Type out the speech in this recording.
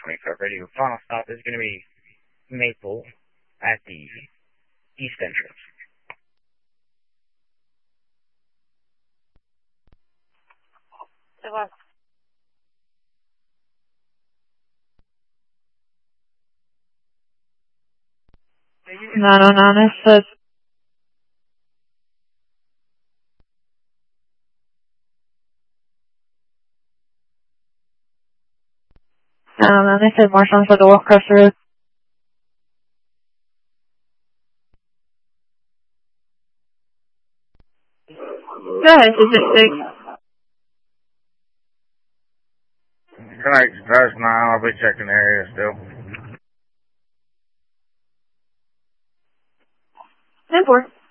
25 radio. Final stop is going to be Maple at the east entrance. Hello. 909, this is 909, this is Marshall for the Wolf Cross Road. Go ahead, is it 6? Thanks, that's 9. I'll be checking the area still. 10-4.